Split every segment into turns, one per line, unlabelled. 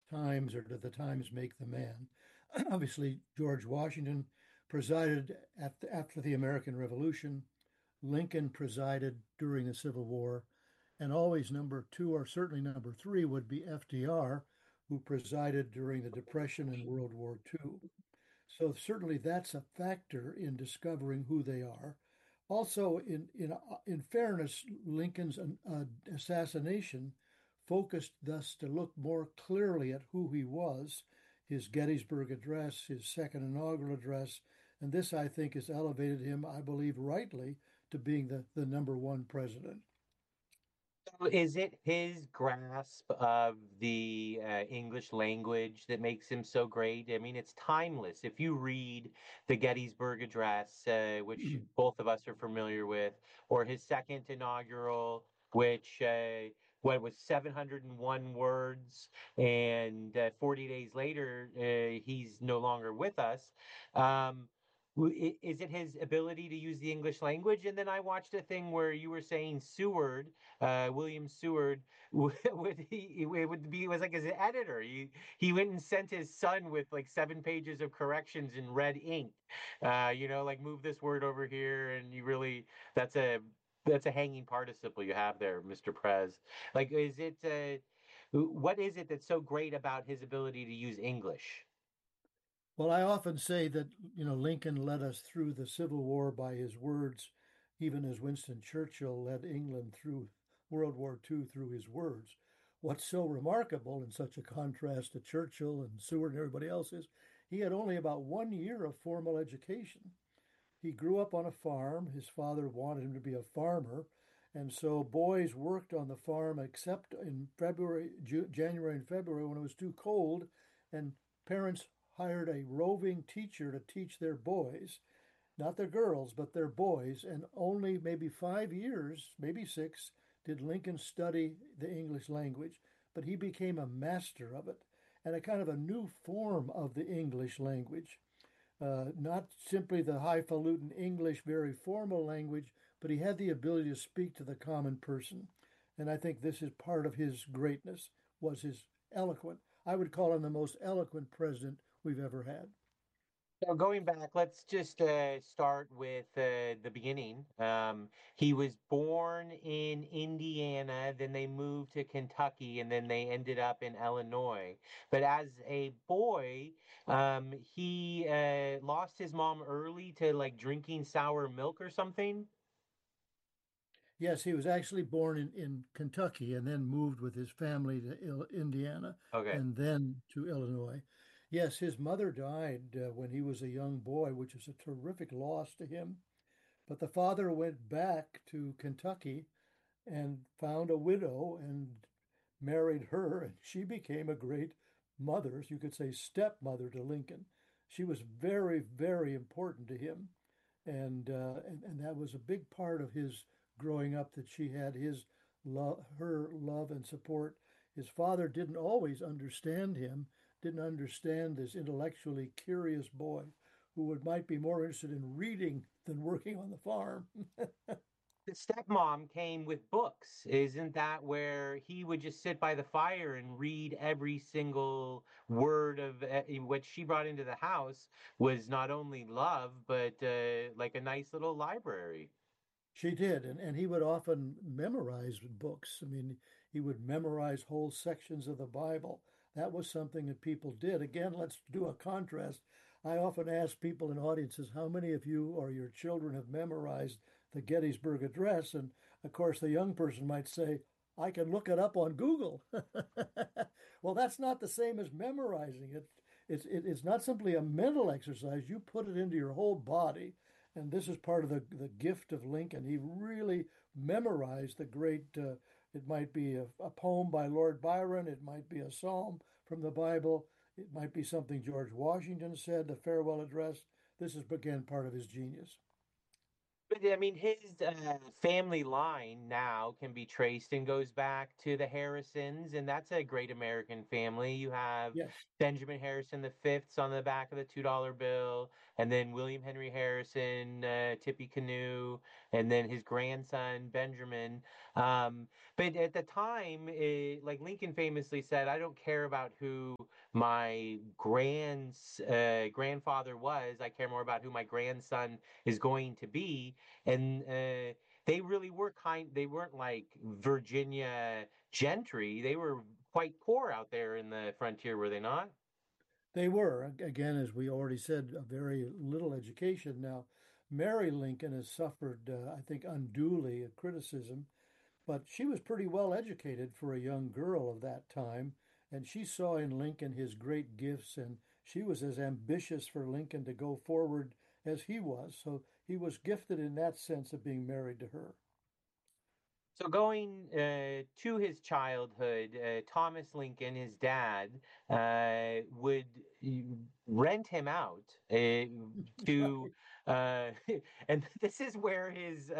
times, or did the times make the man? Obviously, George Washington presided after the American Revolution. Lincoln presided during the Civil War, and always number two, or certainly number three, would be FDR, who presided during the Depression and World War II. So certainly that's a factor in discovering who they are. Also, in fairness, Lincoln's assassination focused thus to look more clearly at who he was, his Gettysburg Address, his second inaugural address, and this, I think, has elevated him, I believe, rightly, to being the number one president.
So is it his grasp of the English language that makes him so great? I mean, it's timeless. If you read the Gettysburg Address, which both of us are familiar with, or his second inaugural, which what was 701 words, and 40 days later, he's no longer with us. Um, is it his ability to use the English language? And then I watched a thing where you were saying Seward, William Seward, would be was like his editor. He went and sent his son with like 7 pages of corrections in red ink. Like move this word over here, and you really that's a hanging participle you have there, Mr. Prez. Like, what is it that's so great about his ability to use English?
Well, I often say that, Lincoln led us through the Civil War by his words, even as Winston Churchill led England through World War II through his words. What's so remarkable in such a contrast to Churchill and Seward and everybody else is he had only about 1 year of formal education. He grew up on a farm. His father wanted him to be a farmer. And so boys worked on the farm except in January and February when it was too cold. And parents hired a roving teacher to teach their boys, not their girls, but their boys. And only maybe 5 years, maybe six, did Lincoln study the English language. But he became a master of it and a kind of a new form of the English language, not simply the highfalutin English, very formal language, but he had the ability to speak to the common person. And I think this is part of his greatness, was his eloquent. I would call him the most eloquent president we've ever had.
So going back, let's just start with the beginning. He was born in Indiana, then they moved to Kentucky, and then they ended up in Illinois. But as a boy, he lost his mom early to like drinking sour milk or something.
Yes, he was actually born in Kentucky and then moved with his family to Indiana
Okay.
and then to Illinois. Yes, his mother died when he was a young boy, which is a terrific loss to him. But the father went back to Kentucky and found a widow and married her, and she became a great mother, you could say stepmother to Lincoln. She was very, very important to him, and that was a big part of his growing up, that she had his love, her love and support. His father didn't always understand him, didn't understand this intellectually curious boy who might be more interested in reading than working on the farm.
The stepmom came with books. Isn't that where he would just sit by the fire and read every single word of what she brought into the house was not only love, but like a nice little library.
She did, and he would often memorize books. I mean, he would memorize whole sections of the Bible. That was something that people did. Again, let's do a contrast. I often ask people in audiences, how many of you or your children have memorized the Gettysburg Address? And of course, the young person might say, I can look it up on Google. Well, that's not the same as memorizing it. It's not simply a mental exercise. You put it into your whole body. And this is part of the gift of Lincoln. He really memorized the great, it might be a poem by Lord Byron, it might be a psalm from the Bible, it might be something George Washington said, the farewell address. This is, again, part of his genius.
But I mean, his family line now can be traced and goes back to the Harrisons, and that's a great American family. You have
Yes.
Benjamin Harrison the fifth's on the back of the $2 bill, and then William Henry Harrison, Tippy Canoe, and then his grandson Benjamin. Um, but at the time, like Lincoln famously said, "I don't care about who my grandfather was. I care more about who my grandson is going to be." And they really were they weren't like Virginia gentry. They were quite poor out there in the frontier, were they not?
They were, again, as we already said, a very little education. Now, Mary Lincoln has suffered, I think, unduly a criticism, but she was pretty well educated for a young girl of that time, and she saw in Lincoln his great gifts, and she was as ambitious for Lincoln to go forward as he was. So he was gifted in that sense of being married to her.
So going to his childhood, Thomas Lincoln, his dad, would rent him out to,
Right.
uh, and this is where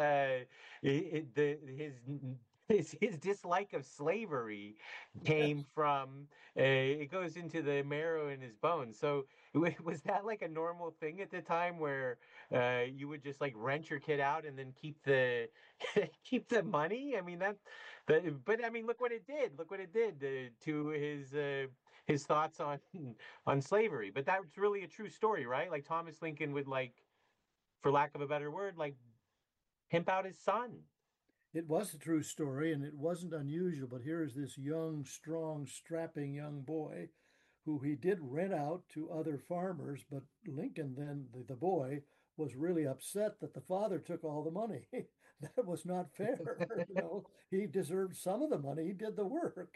his his dislike of slavery came
Yes.
from. It goes into the marrow in his bones. So was that like a normal thing at the time where you would just like rent your kid out and then keep the keep the money? I mean but I mean, look what it did. Look what it did to his thoughts on on slavery. But that's really a true story, right? Like Thomas Lincoln would like, for lack of a better word, like pimp out his son.
It was a true story, and it wasn't unusual. But here is this young, strong, strapping young boy who he did rent out to other farmers. But Lincoln, then the boy, was really upset that the father took all the money. That was not fair. He deserved some of the money. He did the work.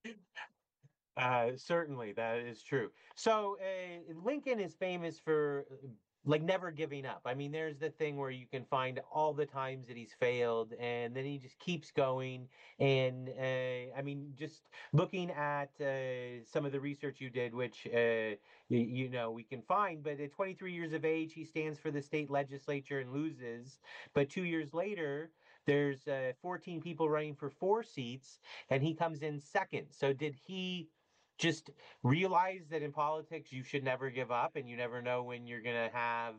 Certainly, that is true. So Lincoln is famous for like never giving up. I mean, there's the thing where you can find all the times that he's failed, and then he just keeps going. And I mean, just looking at some of the research you did, which we can find. But at 23 years of age, he stands for the state legislature and loses. But 2 years later, there's 14 people running for 4 seats, and he comes in second. So did he just realize that in politics you should never give up and you never know when you're going to have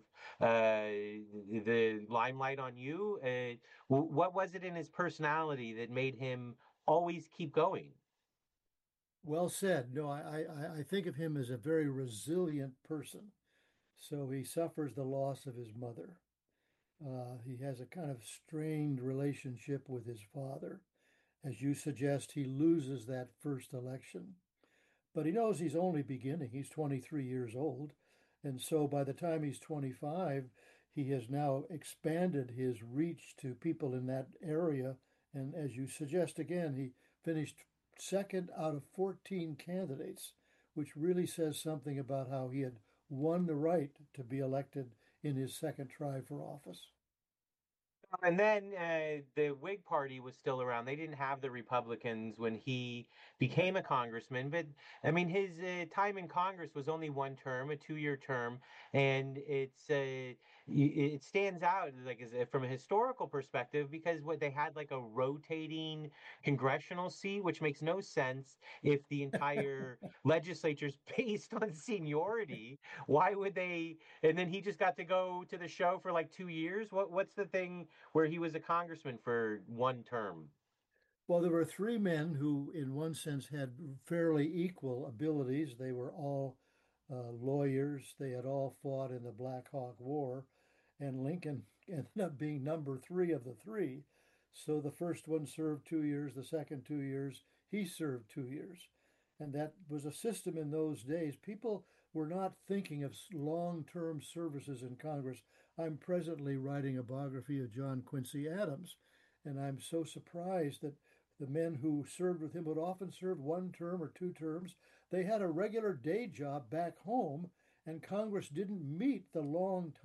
the limelight on you? What was it in his personality that made him always keep going?
Well said. No, I think of him as a very resilient person. So he suffers the loss of his mother. He has a kind of strained relationship with his father. As you suggest, he loses that first election. But he knows he's only beginning. He's 23 years old. And so by the time he's 25, he has now expanded his reach to people in that area. And as you suggest again, he finished second out of 14 candidates, which really says something about how he had won the right to be elected in his second try for office.
And then the Whig Party was still around. They didn't have the Republicans when he became a congressman. But I mean, his time in Congress was only one term, a 2-year term, and it stands out like from a historical perspective because what they had like a rotating congressional seat, which makes no sense if the entire legislature is based on seniority. Why would they? And then he just got to go to the show for like 2 years. What's the thing where he was a congressman for one term?
Well, there were three men who, in one sense, had fairly equal abilities. They were all lawyers. They had all fought in the Black Hawk War, and Lincoln ended up being number three of the three. So the first one served 2 years, the second 2 years, he served 2 years. And that was a system in those days. People were not thinking of long-term services in Congress. I'm presently writing a biography of John Quincy Adams, and I'm so surprised that the men who served with him would often serve one term or two terms. They had a regular day job back home, and Congress didn't meet the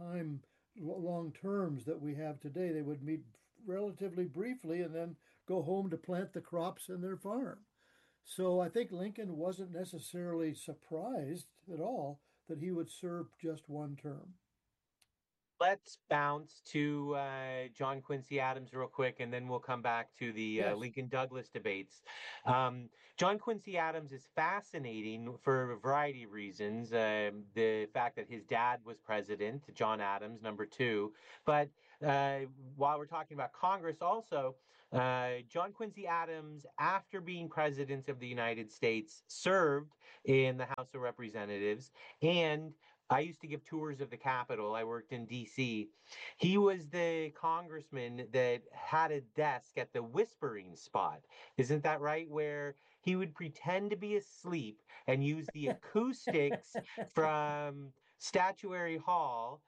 long terms that we have today. They would meet relatively briefly and then go home to plant the crops in their farm. So I think Lincoln wasn't necessarily surprised at all that he would serve just one term.
Let's bounce to John Quincy Adams real quick, and then we'll come back to the
Yes.
Lincoln Douglas debates. John Quincy Adams is fascinating for a variety of reasons. The fact that his dad was president, John Adams, number two. But uh, while we're talking about Congress, also, John Quincy Adams, after being president of the United States, served in the House of Representatives and I used to give tours of the Capitol. I worked in DC. He was the congressman that had a desk at the whispering spot. Isn't that right? Where he would pretend to be asleep and use the acoustics from Statuary Hall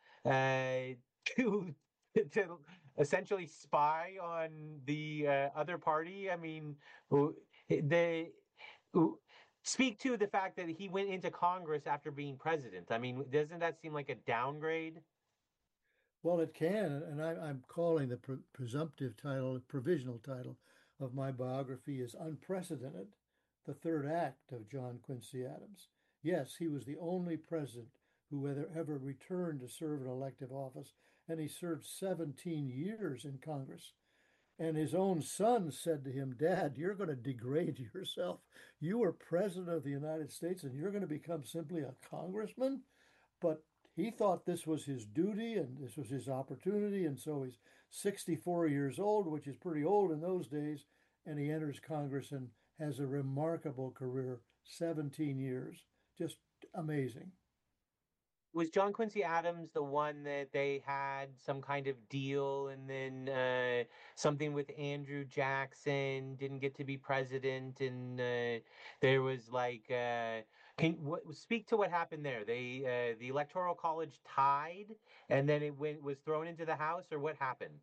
to to essentially spy on the other party. I mean, the speak to the fact that he went into Congress after being president. I mean, doesn't that seem like a downgrade?
Well, it can, and I'm calling the presumptive title, provisional title of my biography is Unprecedented, the third act of John Quincy Adams. Yes, he was the only president who ever returned to serve an elective office, and he served 17 years in Congress. And his own son said to him, Dad, you're going to degrade yourself. You were president of the United States and you're going to become simply a congressman? But he thought this was his duty and this was his opportunity. And so he's 64 years old, which is pretty old in those days. And he enters Congress and has a remarkable career, 17 years. Just amazing.
Was John Quincy Adams the one that they had some kind of deal and then something with Andrew Jackson didn't get to be president and there was like speak to what happened there? They the Electoral College tied and then it was thrown into the House or what happened?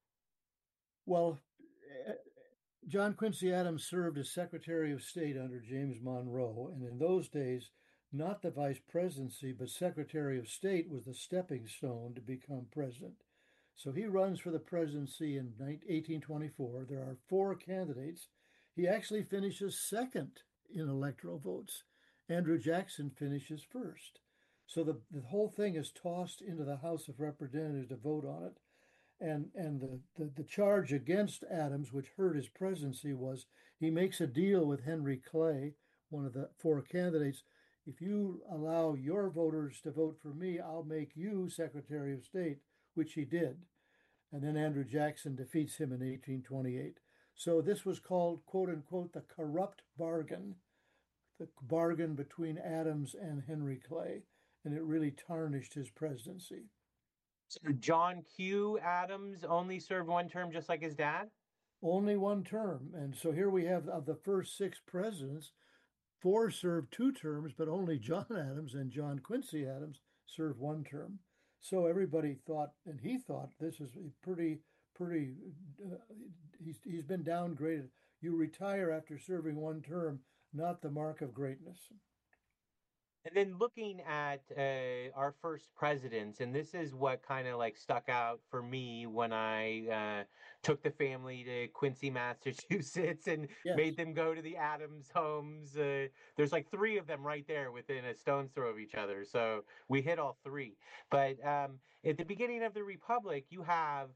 Well, eh, John Quincy Adams served as Secretary of State under James Monroe, and in those days, not the vice presidency, but Secretary of State was the stepping stone to become president. So he runs for the presidency in 1824. There are four candidates. He actually finishes second in electoral votes. Andrew Jackson finishes first. So the whole thing is tossed into the House of Representatives to vote on it. And the charge against Adams, which hurt his presidency, was he makes a deal with Henry Clay, one of the four candidates. If you allow your voters to vote for me, I'll make you Secretary of State, which he did. And then Andrew Jackson defeats him in 1828. So this was called, quote unquote, the corrupt bargain, the bargain between Adams and Henry Clay. And it really tarnished his presidency.
So John Q. Adams only served one term just like his dad?
Only one term. And so here we have of the first six presidents, four served two terms, but only John Adams and John Quincy Adams served one term. So everybody thought, and he thought, this is a pretty, uh, he's been downgraded. You retire after serving one term, not the mark of greatness.
And then looking at our first presidents, and this is what kind of like stuck out for me when I took the family to Quincy, Massachusetts, and
Yes,
made them go to the Adams homes. There's like three of them right there within a stone's throw of each other. So we hit all three. But at the beginning of the Republic, you have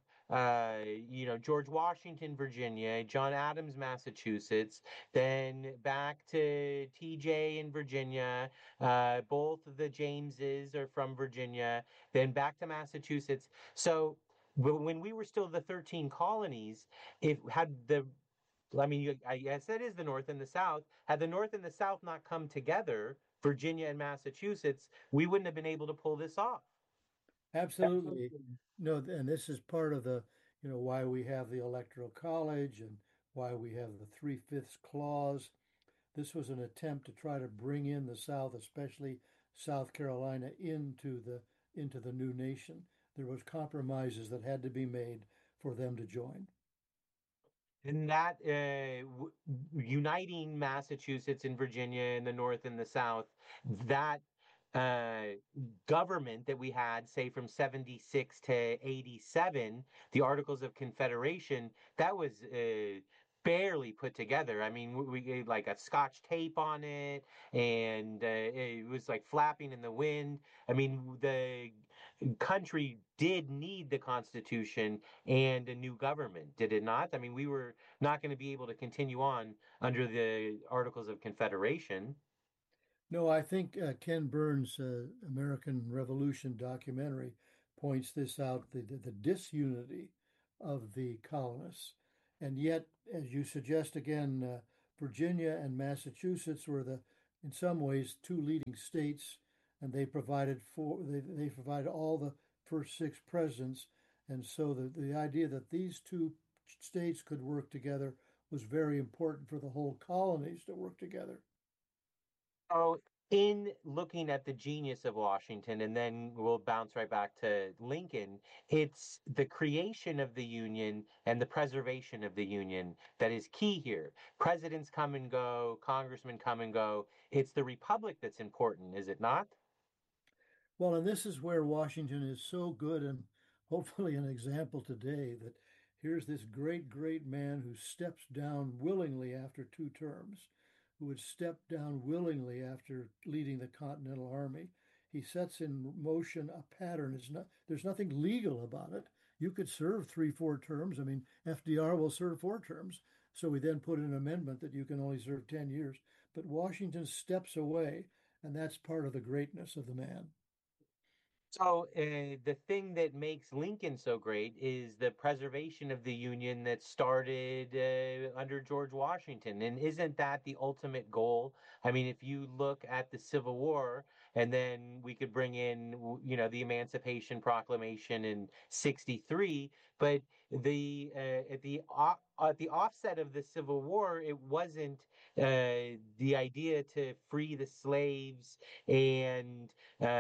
George Washington, Virginia, John Adams, Massachusetts, then back to TJ in Virginia. Both of the Jameses are from Virginia, then back to Massachusetts. So when we were still the 13 colonies, it had I mean, I guess that is the North and the South. Had the North and the South not come together, Virginia and Massachusetts, we wouldn't have been able to pull this off.
absolutely. No, and this is part of the, why we have the Electoral College and why we have the three-fifths clause. This was an attempt to try to bring in the South, especially South Carolina, into the new nation. There was compromises that had to be made for them to join.
And that uniting Massachusetts and Virginia in the North and the South, that uh, government that we had, say from 76 to 87, the Articles of Confederation, that was barely put together. I mean, we gave like a Scotch tape on it, and it was like flapping in the wind. I mean, country did need the Constitution and a new government, did it not? I mean, we were not going to be able to continue on under the Articles of Confederation.
No, I think Ken Burns' American Revolution documentary points this out, the disunity of the colonists. And yet, as you suggest again, Virginia and Massachusetts were in some ways, two leading states, and they provided all the first six presidents. And so the idea that these two states could work together was very important for the whole colonies to work together.
So, in looking at the genius of Washington, and then we'll bounce right back to Lincoln, it's the creation of the Union and the preservation of the Union that is key here. Presidents come and go, congressmen come and go. It's the republic that's important, is it not?
Well, and this is where Washington is so good and hopefully an example today that here's this great, great man who steps down willingly after two terms, who would step down willingly after leading the Continental Army. He sets in motion a pattern. There's nothing legal about it. You could serve three, four terms. I mean, FDR will serve four terms. So we then put an amendment that you can only serve 10 years. But Washington steps away, and that's part of the greatness of the man.
So, the thing that makes Lincoln so great is the preservation of the Union that started under George Washington. And isn't that the ultimate goal? I mean, if you look at the Civil War, and then we could bring in, the Emancipation Proclamation in '63, but at the offset of the Civil War, it wasn't the idea to free the slaves and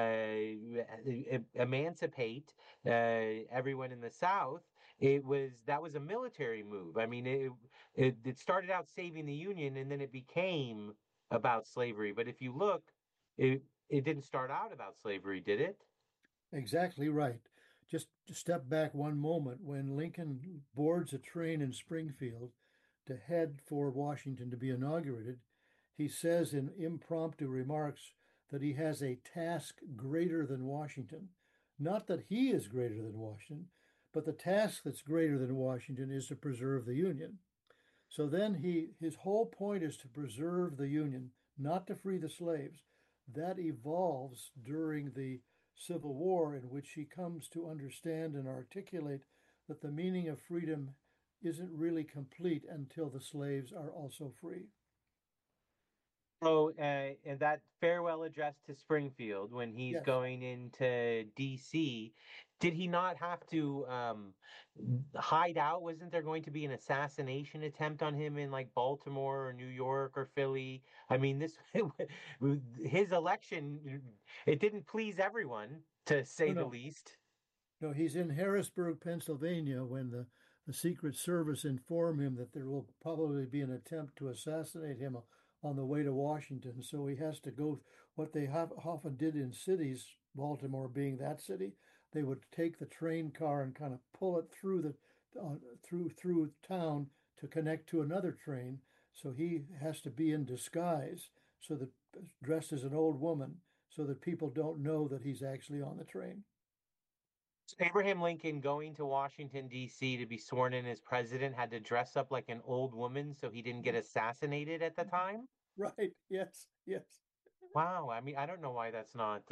emancipate everyone in the South. That was a military move. I mean, it started out saving the Union, and then it became about slavery. But if you look, it didn't start out about slavery, did it?
Exactly right. Just to step back one moment, when Lincoln boards a train in Springfield to head for Washington to be inaugurated, he says in impromptu remarks that he has a task greater than Washington. Not that he is greater than Washington, but the task that's greater than Washington is to preserve the Union. So then his whole point is to preserve the Union, not to free the slaves. That evolves during the Civil War, in which he comes to understand and articulate that the meaning of freedom isn't really complete until the slaves are also free.
So, and that farewell address to Springfield when he's
Yes.
going into DC, did he not have to hide out? Wasn't there going to be an assassination attempt on him in like Baltimore or New York or Philly? I mean, this his election, it didn't please everyone, to
No,
say the
no.
least.
No, he's in Harrisburg, Pennsylvania, when the Secret Service inform him that there will probably be an attempt to assassinate him on the way to Washington. So he has to go, what they often did in cities, Baltimore being that city, they would take the train car and kind of pull it through through town to connect to another train. So he has to be in disguise, so that dressed as an old woman, so that people don't know that he's actually on the train.
Abraham Lincoln going to Washington, D.C. to be sworn in as president had to dress up like an old woman so he didn't get assassinated at the time.
Right. Yes. Yes.
Wow. I mean, I don't know why that's not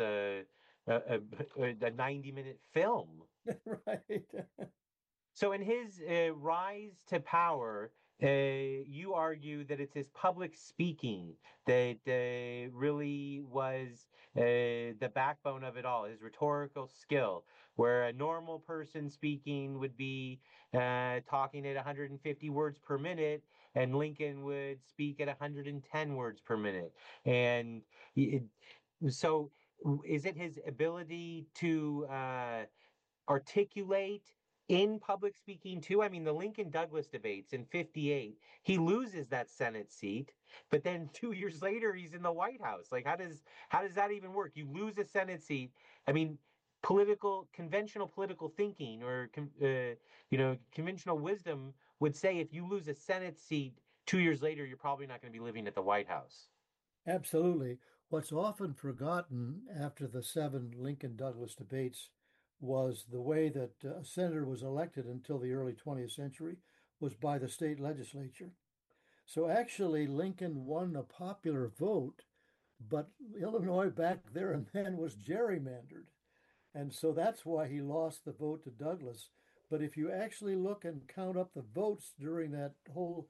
a 90-minute film.
Right.
So, in his rise to power, you argue that it's his public speaking that really was the backbone of it all, his rhetorical skill, where a normal person speaking would be talking at 150 words per minute, and Lincoln would speak at 110 words per minute. And it, so, is it his ability to articulate in public speaking too? I mean, the Lincoln Douglas debates in '58, he loses that Senate seat, but then 2 years later he's in the White House. Like, how does that even work? You lose a Senate seat. I mean, conventional political thinking or conventional wisdom would say if you lose a Senate seat 2 years later, you're probably not going to be living at the White House.
Absolutely. What's often forgotten after the seven Lincoln Douglas debates was the way that a senator was elected until the early 20th century was by the state legislature. So actually, Lincoln won a popular vote, but Illinois back there and then was gerrymandered. And so that's why he lost the vote to Douglas. But if you actually look and count up the votes during that whole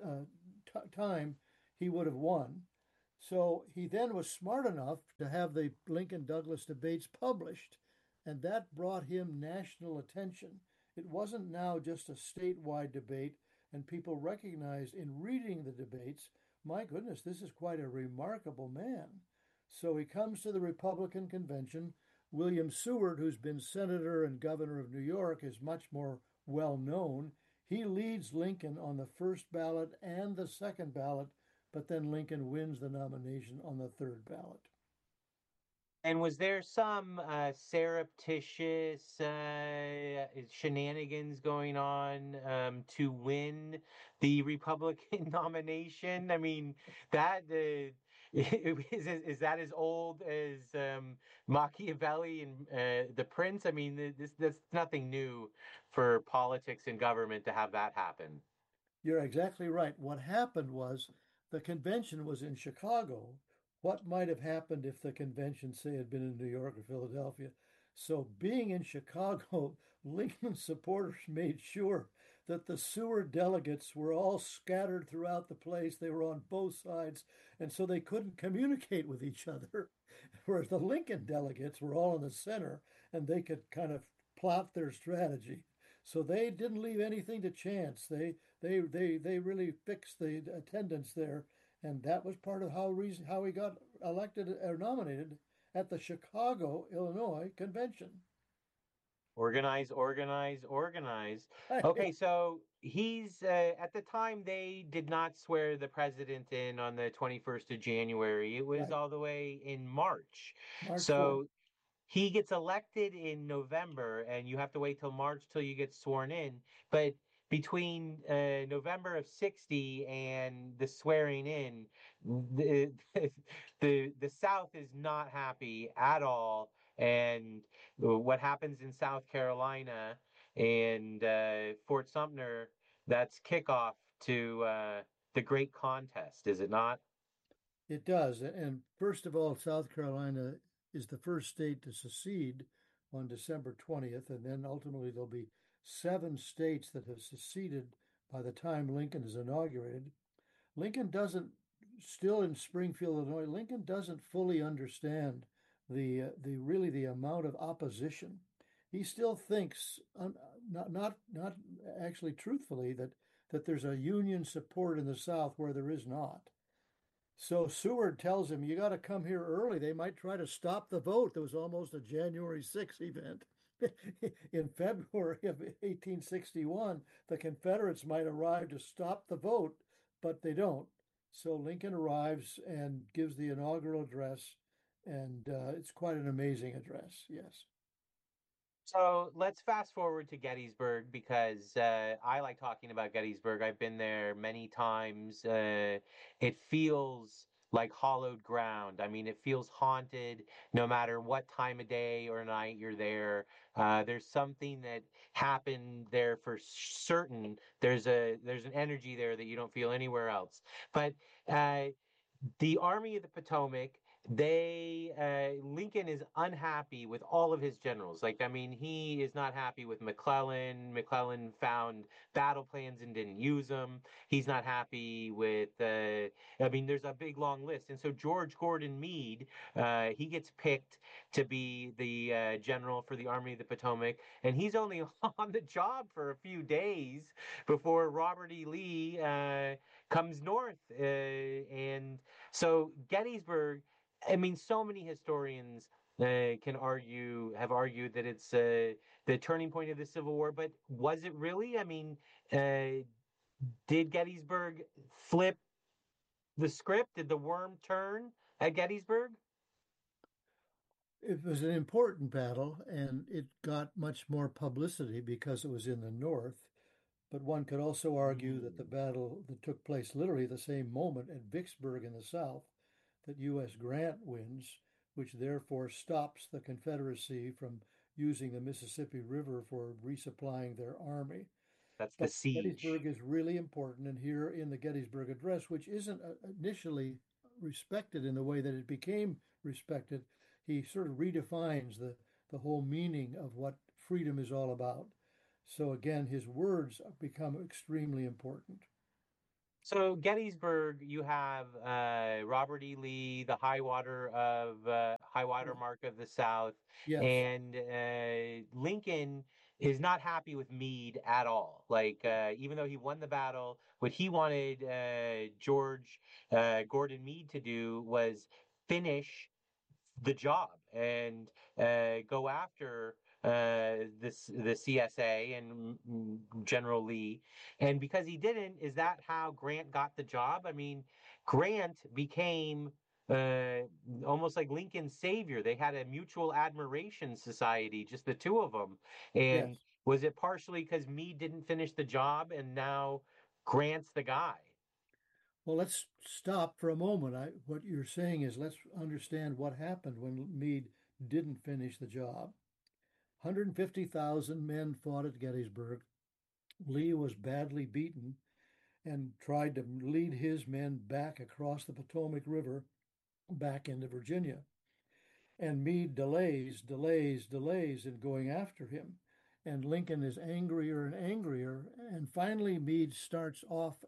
time, he would have won. So he then was smart enough to have the Lincoln Douglas debates published, and that brought him national attention. It wasn't now just a statewide debate, and people recognized in reading the debates, my goodness, this is quite a remarkable man. So he comes to the Republican convention. William Seward, who's been senator and governor of New York, is much more well known. He leads Lincoln on the first ballot and the second ballot, but then Lincoln wins the nomination on the third ballot.
And was there some surreptitious shenanigans going on to win the Republican nomination? I mean, that is that as old as Machiavelli and the Prince? I mean, that's nothing new for politics and government to have that happen.
You're exactly right. What happened was the convention was in Chicago. What might have happened if the convention, say, had been in New York or Philadelphia? So, being in Chicago, Lincoln supporters made sure that the Seward delegates were all scattered throughout the place. They were on both sides, and so they couldn't communicate with each other. Whereas the Lincoln delegates were all in the center and they could kind of plot their strategy. So they didn't leave anything to chance. They really fixed the attendance there, and that was part of how he got elected or nominated at the Chicago, Illinois convention.
Organize, organize, organize. Okay, so he's at the time they did not swear the president in on the 21st of January. It was
Right,
all the way in March.
March 4th.
So he gets elected in November, and you have to wait till March till you get sworn in. But between November of 60 and the swearing in, the, the South is not happy at all. And what happens in South Carolina and Fort Sumter, that's kickoff to the great contest, is it not?
It does. And first of all, South Carolina is the first state to secede on December 20th. And then ultimately, there'll be seven states that have seceded by the time Lincoln is inaugurated. Lincoln doesn't, still in Springfield, Illinois, Lincoln doesn't fully understand the really the amount of opposition. He still thinks, not actually truthfully, that there's a Union support in the South where there is not. So Seward tells him, you got to come here early. They might try to stop the vote. There was almost a January 6th event. In February of 1861, the Confederates might arrive to stop the vote, but they don't. So Lincoln arrives and gives the inaugural address, and it's quite an amazing address. Yes.
So let's fast forward to Gettysburg because I like talking about Gettysburg. I've been there many times. It feels like hollowed ground. I mean, it feels haunted no matter what time of day or night you're there. There's something that happened there for certain. There's an energy there that you don't feel anywhere else. But uh, the Army of the Potomac, they Lincoln is unhappy with all of his generals. Like, I mean, he is not happy with McClellan. McClellan found battle plans and didn't use them. He's not happy with. I mean, there's a big long list, and so George Gordon Meade, he gets picked to be the general for the Army of the Potomac, and he's only on the job for a few days before Robert E. Lee comes north, and so Gettysburg, I mean, so many historians have argued that it's the turning point of the Civil War, but was it really? I mean, uh, did Gettysburg flip the script? Did the worm turn at Gettysburg?
It was an important battle, and it got much more publicity because it was in the North. But one could also argue that the
Hmm.
battle that took place literally the same moment at Vicksburg in the South, that U.S. Grant wins, which therefore stops the Confederacy from using the Mississippi River for resupplying their army.
That's the
But
siege.
Gettysburg is really important, and here in the Gettysburg Address, which isn't initially respected in the way that it became respected, he sort of redefines the whole meaning of what freedom is all about. So again, his words become extremely important.
So Gettysburg, you have Robert E. Lee, the high water mark of the South,
Yes,
and Lincoln is not happy with Meade at all. Like even though he won the battle, what he wanted George Gordon Meade to do was finish the job and go after the CSA and General Lee. And because he didn't, is that how Grant got the job? I mean, Grant became uh, almost like Lincoln's savior. They had a mutual admiration society, just the two of them. And
yes.
was it partially because Meade didn't finish the job and now Grant's the guy?
Well, let's stop for a moment. What you're saying is let's understand what happened when Meade didn't finish the job. 150,000 men fought at Gettysburg. Lee was badly beaten and tried to lead his men back across the Potomac River back into Virginia. And Meade delays in going after him. And Lincoln is angrier and angrier. And finally, Meade starts off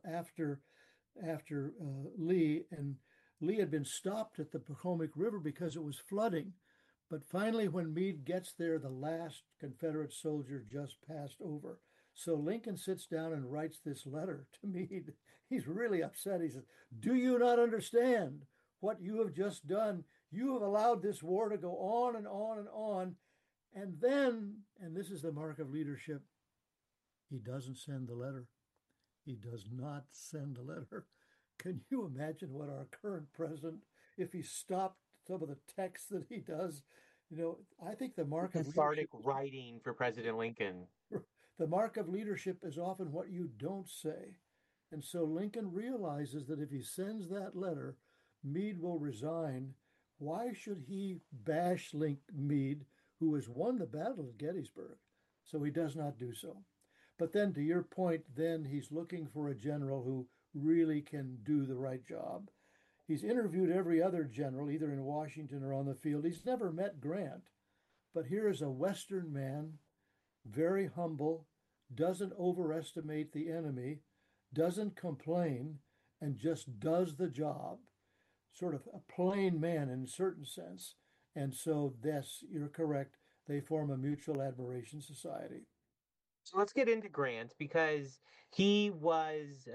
after Lee, and Lee had been stopped at the Potomac River because it was flooding. But finally, when Meade gets there, the last Confederate soldier just passed over. So Lincoln sits down and writes this letter to Meade. He's really upset. He says, "Do you not understand what you have just done? You have allowed this war to go on and on and on. And then, and this is the mark of leadership, he doesn't send the letter. He does not send a letter. Can you imagine what our current president, if he stopped some of the texts that he does? I think the mark of
Cathartic
leadership
writing for President Lincoln.
the mark of leadership is often what you don't say. And so Lincoln realizes that if he sends that letter, Meade will resign. Why should he bash Meade, who has won the battle at Gettysburg? So he does not do so. But then, to your point, then he's looking for a general who really can do the right job. He's interviewed every other general, either in Washington or on the field. He's never met Grant. But here is a Western man, very humble, doesn't overestimate the enemy, doesn't complain, and just does the job. Sort of a plain man in a certain sense. And so, yes, you're correct. They form a mutual admiration society.
So let's get into Grant because he was,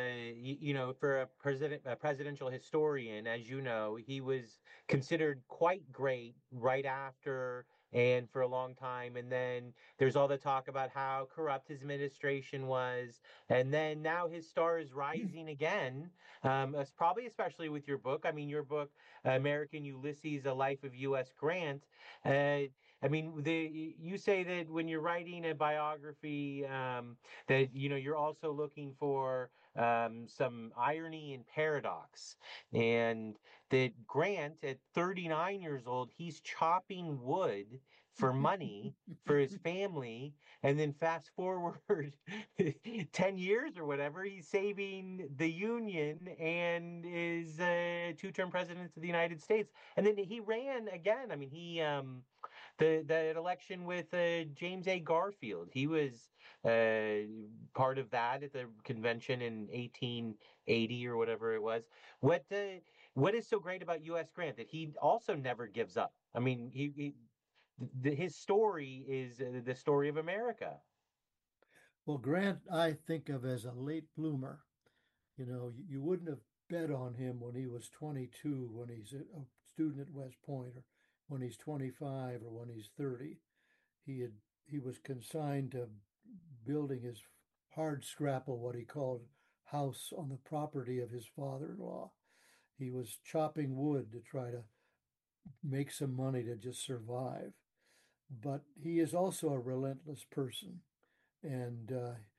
for a presidential historian, as you know, he was considered quite great right after and for a long time. And then there's all the talk about how corrupt his administration was. And then now his star is rising again, probably especially with your book. I mean, your book, American Ulysses, A Life of U.S. Grant. Uh, I mean, you say that when you're writing a biography, that you're also looking for some irony and paradox, and that Grant, at 39 years old, he's chopping wood for money for his family, and then fast forward 10 years or whatever, he's saving the Union and is two-term president of the United States, and then he ran again. I mean, he that election with James A. Garfield. He was uh, part of that at the convention in 1880 or whatever it was. What is so great about U.S. Grant that he also never gives up? I mean, his story is the story of America.
Well, Grant, I think of as a late bloomer. You wouldn't have bet on him when he was 22, when he's a student at West Point, or when he's 25, or when he's 30. He was consigned to building his hard scrapple, what he called house on the property of his father-in-law. He was chopping wood to try to make some money to just survive. But he is also a relentless person, and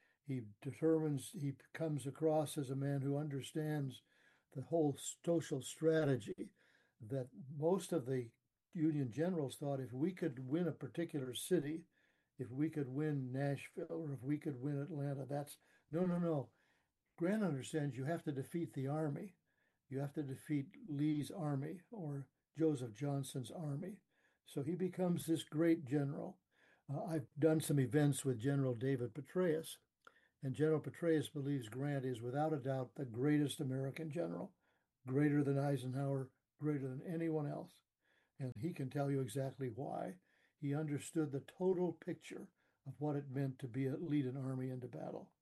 he comes across as a man who understands the whole social strategy that most of the Union generals thought if we could win a particular city, if we could win Nashville or if we could win Atlanta, that's no, no, no. Grant understands you have to defeat the army. You have to defeat Lee's army or Joseph Johnston's army. So he becomes this great general. I've done some events with General David Petraeus, and General Petraeus believes Grant is without a doubt the greatest American general, greater than Eisenhower, greater than anyone else. And he can tell you exactly why. He understood the total picture of what it meant to lead an army into battle.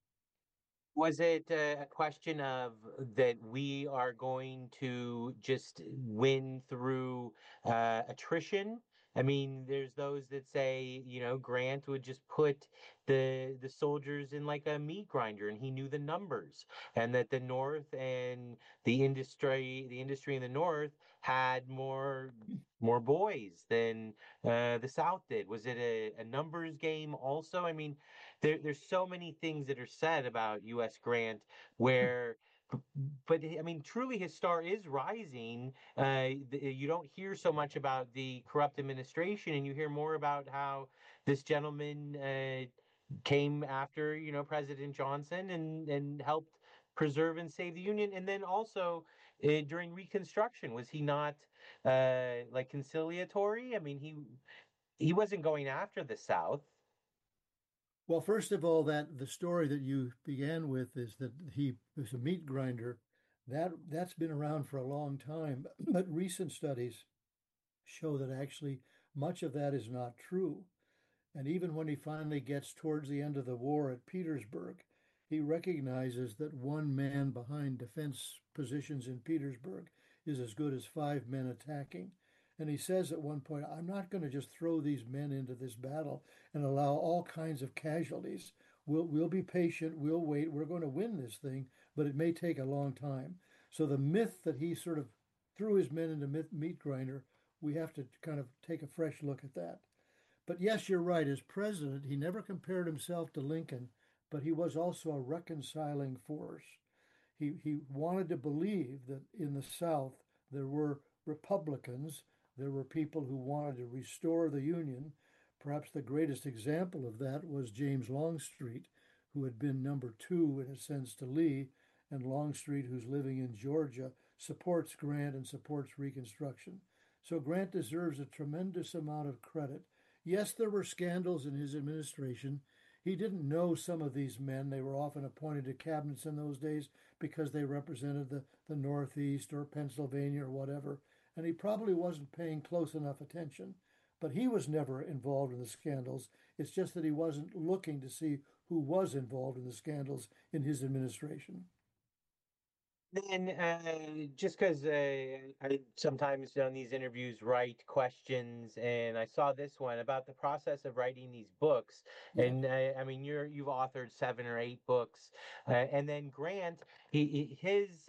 Was it a question of that we are going to just win through attrition? I mean, there's those that say, Grant would just put the soldiers in like a meat grinder, and he knew the numbers, and that the North and the industry in the North had more boys than the South did. Was it a numbers game also? I mean, there's so many things that are said about U.S. Grant where, but I mean, truly his star is rising. You don't hear so much about the corrupt administration, and you hear more about how this gentleman came after, President Johnson and helped preserve and save the Union. And then also during Reconstruction, was he not like conciliatory? I mean, he wasn't going after the South.
Well, first of all, that the story that you began with is that he was a meat grinder. That's been around for a long time, but recent studies show that actually much of that is not true. And even when he finally gets towards the end of the war at Petersburg, he recognizes that one man behind defense positions in Petersburg is as good as five men attacking. And he says at one point, I'm not going to just throw these men into this battle and allow all kinds of casualties. We'll be patient, we'll wait, we're going to win this thing, but it may take a long time. So the myth that he sort of threw his men into meat grinder, we have to kind of take a fresh look at that. But yes, you're right. As president, he never compared himself to Lincoln, but he was also a reconciling force. He wanted to believe that in the South there were Republicans, there were people who wanted to restore the Union. Perhaps the greatest example of that was James Longstreet, who had been number two in a sense to Lee, and Longstreet, who's living in Georgia, supports Grant and supports Reconstruction. So Grant deserves a tremendous amount of credit. Yes, there were scandals in his administration. He didn't know some of these men. They were often appointed to cabinets in those days because they represented the Northeast or Pennsylvania or whatever. And he probably wasn't paying close enough attention. But he was never involved in the scandals. It's just that he wasn't looking to see who was involved in the scandals in his administration.
Then, just because I sometimes on these interviews write questions, and I saw this one about the process of writing these books.
Yeah.
And I mean, you've authored 7 or 8 books, and then Grant, his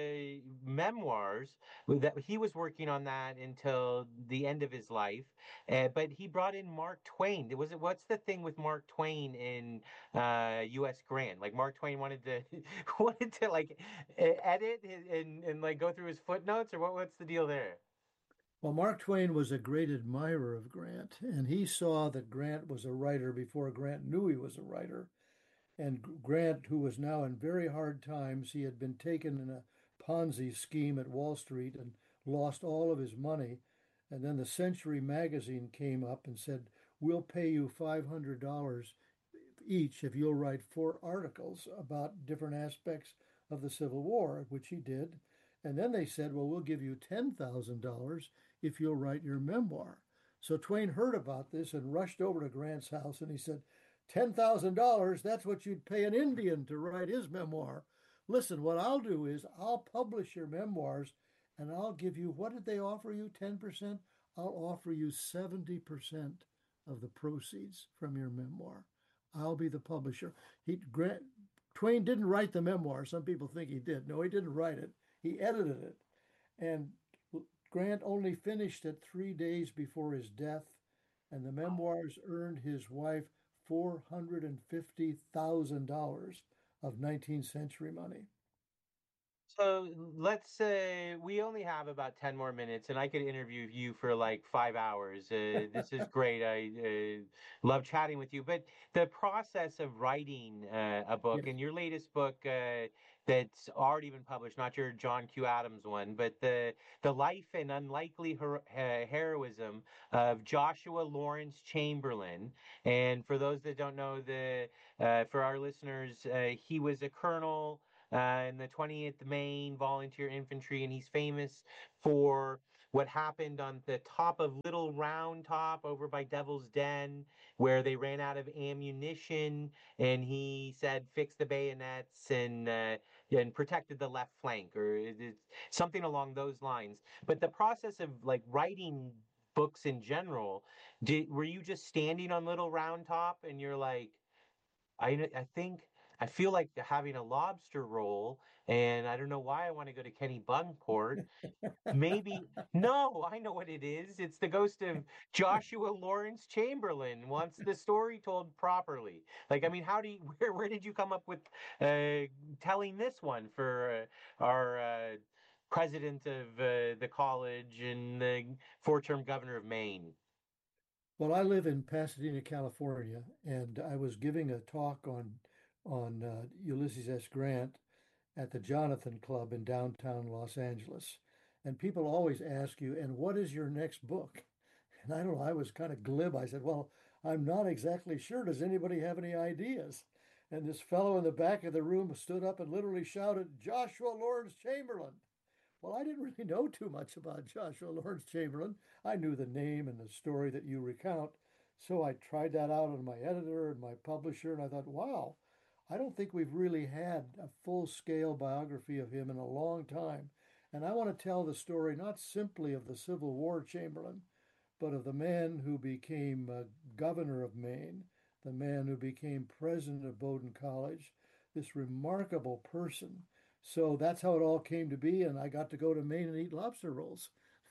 memoirs that he was working on that until the end of his life. But he brought in Mark Twain. What's the thing with Mark Twain in U.S. Grant? Like Mark Twain wanted to wanted to like edit and like go through his footnotes, or what's the deal there?
Well, Mark Twain was a great admirer of Grant, and he saw that Grant was a writer before Grant knew he was a writer. And Grant, who was now in very hard times, he had been taken in a Ponzi scheme at Wall Street and lost all of his money. And then the Century magazine came up and said, we'll pay you $500 each if you'll write 4 articles about different aspects of the Civil War, which he did. And then they said, well, we'll give you $10,000 if you'll write your memoir. So Twain heard about this and rushed over to Grant's house and he said, $10,000, that's what you'd pay an Indian to write his memoir. Listen, what I'll do is I'll publish your memoirs and I'll give you, what did they offer you? 10%? I'll offer you 70% of the proceeds from your memoir. I'll be the publisher. Twain didn't write the memoir. Some people think he did. No, he didn't write it. He edited it. And Grant only finished it 3 days before his death, and the memoirs earned his wife $450,000 of 19th century money.
So let's say we only have about 10 more minutes, and I could interview you for like 5 hours. This is great. I love chatting with you. But the process of writing a book,
Yes.
and your latest book that's already been published, not your John Q. Adams one, but the life and unlikely heroism of Joshua Lawrence Chamberlain. And for those that don't know, for our listeners, he was a colonel in the 20th Maine Volunteer Infantry, and he's famous for what happened on the top of Little Round Top over by Devil's Den, where they ran out of ammunition, and he said, "Fix the bayonets and protected the left flank," or something along those lines. But the process of like writing books in general, were you just standing on Little Round Top and you're like, I think I feel like having a lobster roll, and I don't know why I want to go to Kenny Bunkport. Maybe no, I know what it is. It's the ghost of Joshua Lawrence Chamberlain wants the story told properly. Like, I mean, how do you where did you come up with uh, telling this one for our president of the college and the four-term governor of Maine?
Well, I live in Pasadena, California, and I was giving a talk on Ulysses S. Grant at the Jonathan Club in downtown Los Angeles. And people always ask you, and what is your next book? And I don't know, I was kind of glib. I said, well, I'm not exactly sure. Does anybody have any ideas? And this fellow in the back of the room stood up and literally shouted, Joshua Lawrence Chamberlain. Well, I didn't really know too much about Joshua Lawrence Chamberlain. I knew the name and the story that you recount. So I tried that out on my editor and my publisher, and I thought, wow, I don't think we've really had a full-scale biography of him in a long time. And I want to tell the story not simply of the Civil War Chamberlain, but of the man who became governor of Maine, the man who became president of Bowdoin College, this remarkable person. So that's how it all came to be, and I got to go to Maine and eat lobster rolls.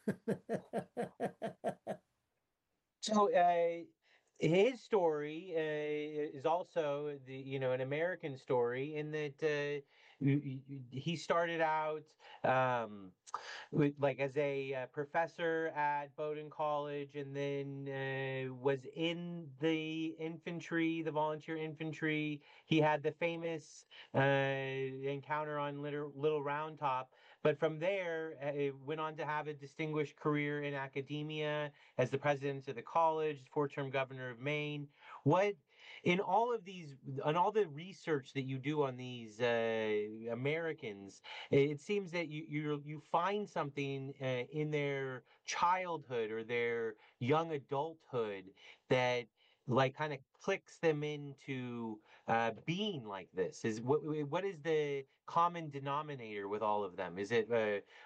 So his story is also an American story in that he started out like as a professor at Bowdoin College, and then was in the infantry, the volunteer infantry. He had the famous encounter on Little Round Top, but from there, went on to have a distinguished career in academia as the president of the college, four-term governor of Maine. What in all of these, on all the research that you do on these Americans, it seems that you find something in their childhood or their young adulthood that like kind of clicks them into being like this. Is what is the common denominator with all of them? Is it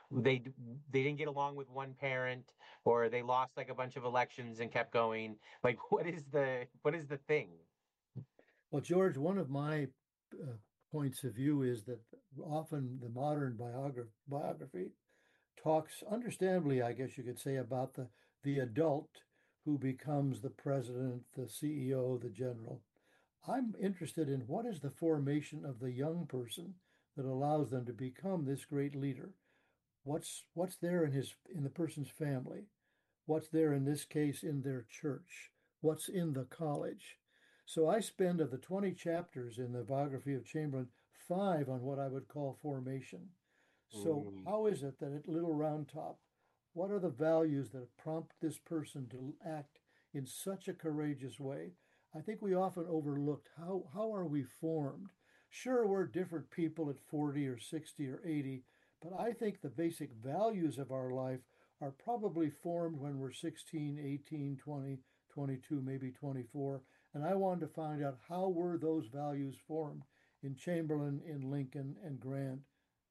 they didn't get along with one parent, or they lost like a bunch of elections and kept going? Like, what is the thing?
Well, George, one of my uh, points of view is that often the modern biography talks, understandably, I guess you could say, about the adult who becomes the president, the CEO, the general. I'm interested in what is the formation of the young person that allows them to become this great leader. What's there in the person's family? What's there in this case in their church? What's in the college? So I spend of the 20 chapters in the biography of Chamberlain, 5 on what I would call formation. So
Mm.
how is it that at Little Round Top, what are the values that prompt this person to act in such a courageous way? I think we often overlooked how are we formed? Sure, we're different people at 40 or 60 or 80, but I think the basic values of our life are probably formed when we're 16, 18, 20, 22, maybe 24. And I wanted to find out how were those values formed in Chamberlain, in Lincoln, and Grant,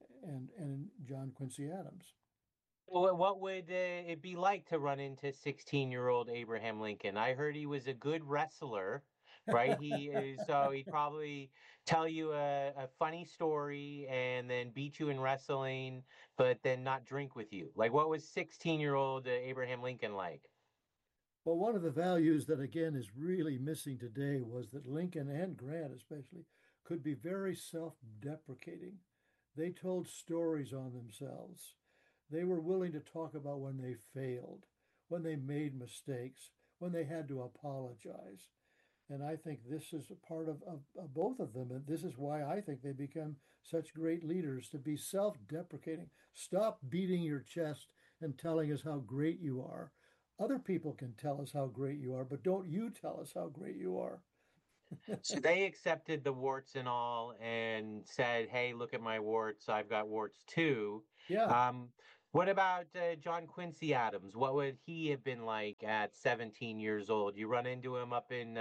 and John Quincy Adams.
Well, what would it be like to run into 16-year-old Abraham Lincoln? I heard he was a good wrestler, right? He is, so he'd probably tell you a funny story and then beat you in wrestling, but then not drink with you. Like, what was 16-year-old Abraham Lincoln like?
Well, one of the values that again is really missing today was that Lincoln and Grant especially could be very self-deprecating. They told stories on themselves. They were willing to talk about when they failed, when they made mistakes, when they had to apologize. And I think this is a part of both of them. And this is why I think they become such great leaders to be self-deprecating. Stop beating your chest and telling us how great you are. Other people can tell us how great you are, but don't you tell us how great you are.
So they accepted the warts and all and said, "Hey, look at my warts. I've got warts too."
Yeah.
Um, what about John Quincy Adams? What would he have been like at 17 years old? You run into him up in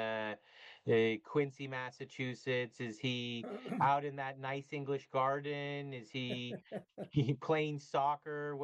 Quincy, Massachusetts. Is he out in that nice English garden? Is he playing soccer?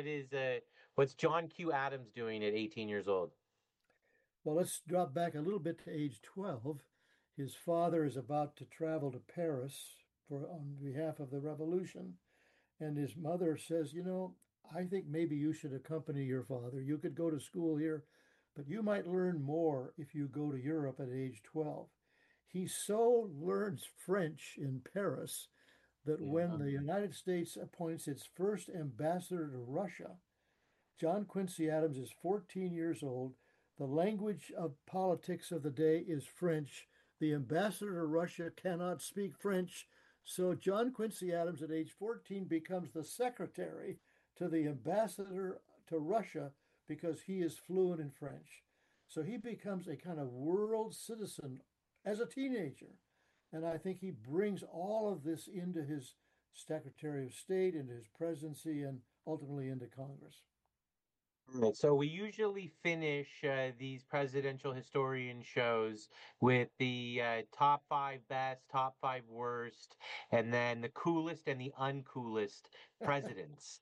What's John Q. Adams doing at 18 years old?
Well, let's drop back a little bit to age 12. His father is about to travel to Paris for on behalf of the revolution. And his mother says, I think maybe you should accompany your father. You could go to school here, but you might learn more if you go to Europe at age 12. He so learns French in Paris that when
Yeah.
the United States appoints its first ambassador to Russia, John Quincy Adams is 14 years old. The language of politics of the day is French. The ambassador to Russia cannot speak French. So John Quincy Adams at age 14 becomes the secretary to the ambassador to Russia because he is fluent in French. So he becomes a kind of world citizen as a teenager. And I think he brings all of this into his Secretary of State, into his presidency, and ultimately into Congress.
Right. So we usually finish these presidential historian shows with the top five best, top five worst, and then the coolest and the uncoolest presidents.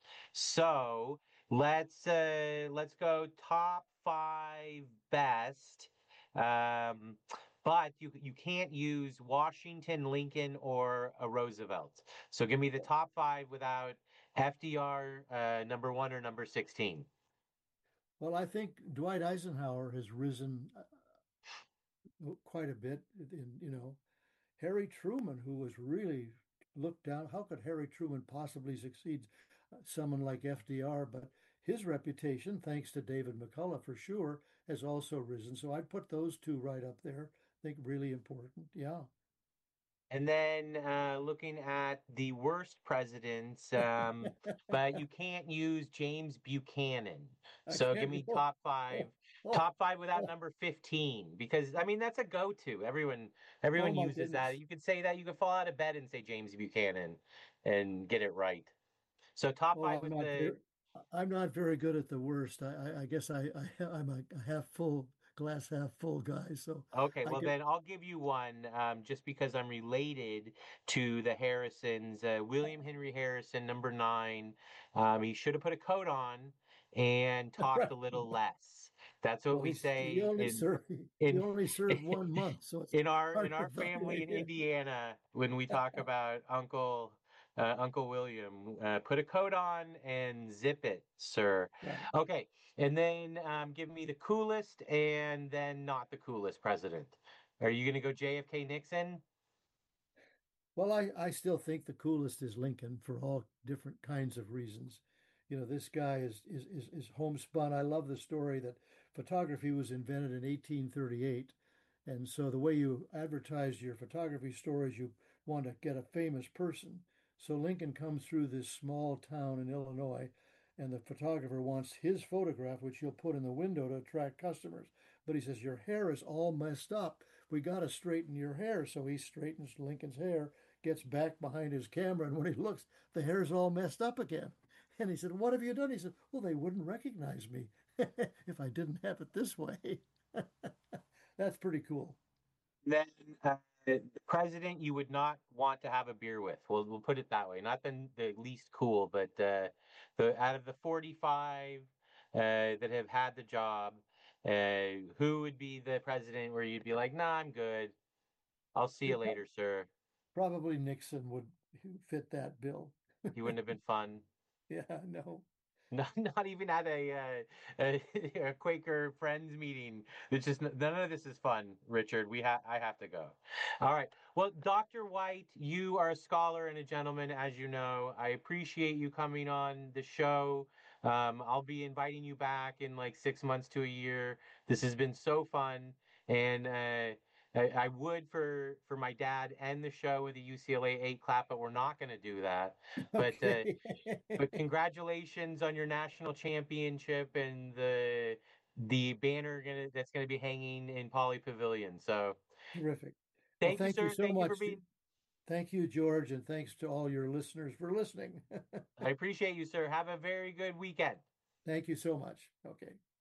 So let's go top five best. Um, but you can't use Washington, Lincoln, or a Roosevelt. So give me the top five without FDR, number one or number 16.
Well, I think Dwight Eisenhower has risen quite a bit Harry Truman, who was really looked down. How could Harry Truman possibly succeed someone like FDR? But his reputation, thanks to David McCullough for sure, has also risen. So I'd put those two right up there. I think really important. Yeah.
And then looking at the worst presidents, but you can't use James Buchanan.
I
So give
can't.
me
Oh, oh,
top five without
oh,
number 15, because I mean that's a go-to.
oh
Everyone
my
uses that.
goodness.
You could say that, you could fall out of bed and say James Buchanan and get it right. So top
Well,
five with the
I'm not very good at the worst. I guess I'm a half full glass, half full guy. So
Okay,
I
well
get
then I'll give you one just because I'm related to the Harrisons. William Henry Harrison, number nine. He should have put a coat on and talked
right.
a little less. That's what
Well,
we
he
say
only served he
in
only served 1 month, so it's
in
hard to
our family in
evaluate
Indiana when we talk about Uncle William. Put a coat on and zip it, sir.
right.
Okay, and then give me the coolest and then not the coolest president. Are you going to go JFK Nixon?
Well, I still think the coolest is Lincoln for all different kinds of reasons. This guy is homespun. I love the story that photography was invented in 1838. And so the way you advertise your photography stories, you want to get a famous person. So Lincoln comes through this small town in Illinois, and the photographer wants his photograph, which he'll put in the window to attract customers. But he says, Your hair is all messed up. We got to straighten your hair. So he straightens Lincoln's hair, gets back behind his camera, and when he looks, the hair's all messed up again. And he said, What have you done? He said, Well, they wouldn't recognize me if I didn't have it this way. That's pretty cool.
Then the president you would not want to have a beer with. We'll put it that way. Not the least cool, but the out of the 45 that have had the job, who would be the president where you'd be like, nah, I'm good. I'll see you
It
later, sir.
probably Nixon would fit that bill.
He wouldn't have been fun.
Yeah, no.
not even at a Quaker Friends meeting. It's just none of this is fun, Richard. I have to go. All right. Well, Dr. White, you are a scholar and a gentleman, as you know. I appreciate you coming on the show. I'll be inviting you back in like 6 months to a year. This has been so fun, and I would for my dad end the show with a UCLA 8 clap, but we're not going to do that. But uh,
Okay.
but congratulations on your national championship and the banner that's gonna be hanging in Poly Pavilion. So
Terrific. Well,
thank you,
thank you
sir.
so
Thank you for
much.
being.
Thank you, George, and thanks to all your listeners for listening.
I appreciate you, sir. Have a very good weekend.
Thank you so much. Okay.